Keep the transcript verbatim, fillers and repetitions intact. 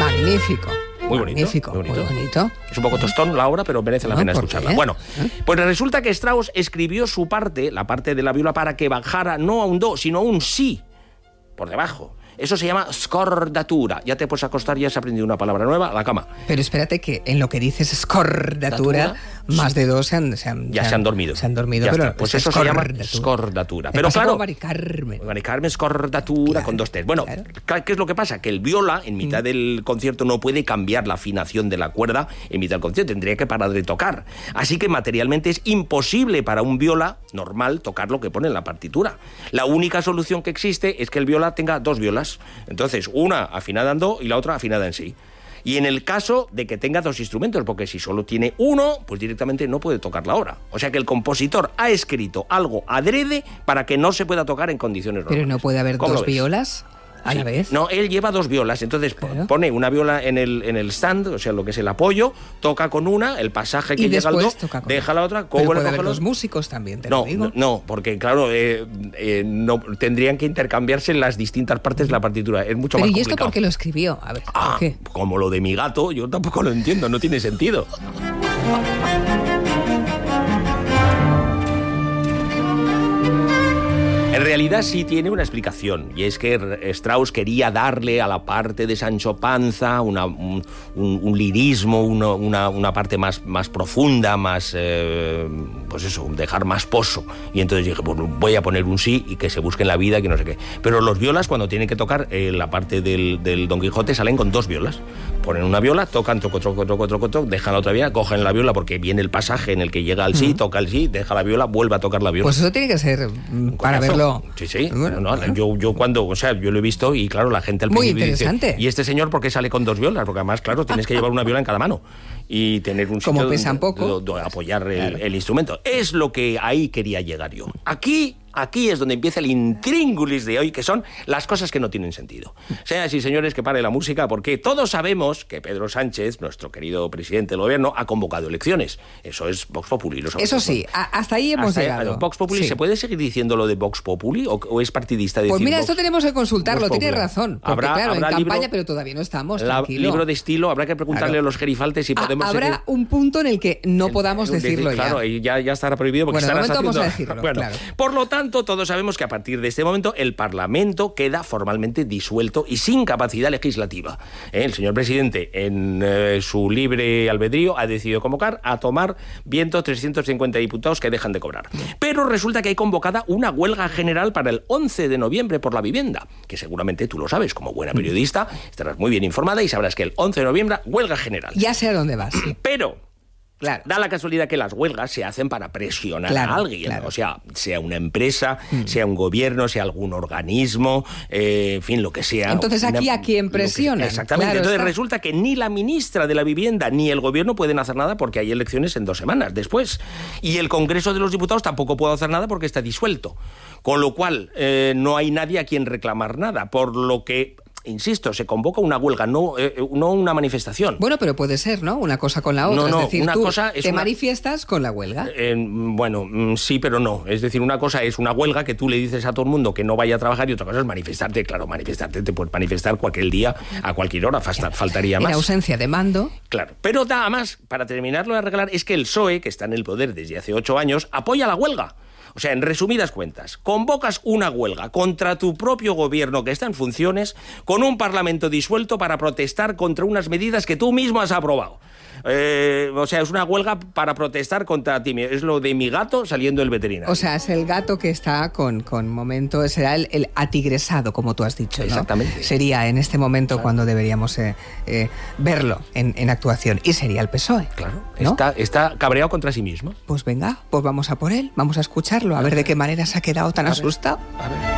Magnífico. Muy bonito, Magnífico, muy bonito. muy bonito. Es un poco tostón la obra, pero merece la No, pena ¿por escucharla. qué? Bueno, ¿Eh? pues resulta que Strauss escribió su parte, la parte de la viola, para que bajara no a un do, sino a un si, por debajo. Eso se llama scordatura. Ya te puedes acostar, ya has aprendido una palabra nueva, a la cama. Pero espérate que en lo que dices scordatura, Datura, más de dos se han, se han, Ya se han dormido. Se han dormido, Ya pero está. Pues eso se llama scordatura. Me Pero pasa claro, como Mari Carmen. Mari Carmen, scordatura, Claro, con dos T's. Bueno, claro. ¿qué es lo que pasa? Que el viola, en mitad del concierto, no puede cambiar la afinación de la cuerda en mitad del concierto. Tendría que parar de tocar. Así que materialmente es imposible para un viola normal tocar lo que pone en la partitura. La única solución que existe es que el viola tenga dos violas. Entonces, una afinada en do y la otra afinada en si. Y en el caso de que tenga dos instrumentos, porque si solo tiene uno, pues directamente no puede tocar la obra. O sea que el compositor ha escrito algo adrede para que no se pueda tocar en condiciones normales. Pero no puede haber ¿Cómo dos lo ves? violas a Sí. la vez. No, él lleva dos violas, entonces Claro. pone una viola en el, en el stand, o sea, lo que es el apoyo, toca con una, el pasaje que Y llega al do, después toca con deja la otra, Pero ¿cómo puede le haber coge la dos otra? músicos también, te No, lo digo. no, no, porque claro, eh, eh, no, tendrían que intercambiarse las distintas partes de la partitura. Es mucho Pero más ¿y esto complicado. por qué lo escribió? A ver, Ah, ¿por qué? como lo de mi gato, yo tampoco lo entiendo, no tiene sentido. En realidad sí tiene una explicación, y es que Strauss quería darle a la parte de Sancho Panza una, un, un, un lirismo, una, una, una parte más, más profunda, más, eh, pues eso, dejar más pozo. Y entonces dije, pues voy a poner un sí y que se busque en la vida, que no sé qué. Pero los violas, cuando tienen que tocar eh, la parte del, del Don Quijote, salen con dos violas. Ponen una viola, tocan, troco, troco, troco, troco, troco, dejan la otra viola, cogen la viola porque viene el pasaje en el que llega al sí, uh-huh. toca el sí, deja la viola, vuelve a tocar la viola. Pues eso tiene que ser mm, para verlo. Sí, sí. Bueno, no, no, bueno. yo, yo cuando, o sea, yo lo he visto y claro, la gente al Muy principio interesante. dice, ¿y este señor por qué sale con dos violas? Porque además, claro, tienes que llevar una viola en cada mano y tener un Como sitio pesan donde, poco. donde apoyar el, Claro. el instrumento. Es lo que ahí quería llegar yo. Aquí... Aquí es donde empieza el intríngulis de hoy, que son las cosas que no tienen sentido. Señoras y señores, que pare la música, porque todos sabemos que Pedro Sánchez, nuestro querido presidente del gobierno, ha convocado elecciones. Eso es Vox Populi. Lo Eso sí, a, hasta ahí hemos hasta llegado. Ahí, ¿Vox Populi Sí. se puede seguir diciendo lo de Vox Populi o, o es partidista decir Pues mira, Vox, esto tenemos que consultarlo, Vox tienes Populi? razón. Porque ¿Habrá, claro, en habrá campaña, libro, pero todavía no estamos, la, tranquilo. libro de estilo, habrá que preguntarle Claro. a los gerifaltes si Ah, podemos habrá seguir... un punto en el que no podamos Decir, decirlo claro, ya. y ya. Ya estará prohibido porque Bueno, de estarás momento haciendo... vamos a decirlo, bueno, claro. Por lo tanto, todos sabemos que a partir de este momento el Parlamento queda formalmente disuelto y sin capacidad legislativa. ¿Eh? El señor presidente, en eh, su libre albedrío, ha decidido convocar a tomar viento trescientos cincuenta diputados que dejan de cobrar. Pero resulta que hay convocada una huelga general para el once de noviembre por la vivienda, que seguramente tú lo sabes, como buena periodista, estarás muy bien informada y sabrás que el once de noviembre, huelga general. Ya sé a dónde vas. Pero... Claro. Da la casualidad que las huelgas se hacen para presionar Claro, a alguien, claro. o sea, sea una empresa, Mm. sea un gobierno, sea algún organismo, eh, en fin, lo que sea. Entonces, aquí Una- a quién lo que- presionan. Exactamente. Claro, Entonces está. resulta que ni la ministra de la Vivienda ni el gobierno pueden hacer nada porque hay elecciones en dos semanas después. Y el Congreso de los Diputados tampoco puede hacer nada porque está disuelto. Con lo cual, eh, no hay nadie a quien reclamar nada, por lo que... Insisto, se convoca una huelga, no, eh, no una manifestación. Bueno, pero puede ser, ¿no? Una cosa con la otra. No, no, es decir, una tú cosa es te una- manifiestas con la huelga. Eh, bueno, mm, sí, pero no. Es decir, una cosa es una huelga que tú le dices a todo el mundo que no vaya a trabajar y otra cosa es manifestarte. Claro, manifestarte te puedes manifestar cualquier día, a cualquier hora, fasta- faltaría más. En ausencia de mando. Claro, pero nada más, para terminarlo de arreglar, es que el P S O E, que está en el poder desde hace ocho años, apoya la huelga. O sea, en resumidas cuentas, convocas una huelga contra tu propio gobierno que está en funciones, con un parlamento disuelto para protestar contra unas medidas que tú mismo has aprobado. Eh, o sea, es una huelga para protestar contra ti. Es lo de mi gato saliendo del veterinario. O sea, es el gato que está con, con momento, será el, el atigresado, como tú has dicho, ¿no? Exactamente. Sería en este momento Claro. cuando deberíamos eh, eh, verlo en, en actuación. Y sería el P S O E. Claro, ¿no? está, está cabreado contra sí mismo. Pues venga, pues vamos a por él, vamos a escucharlo, a ver de qué manera se ha quedado tan A ver. asustado. A ver.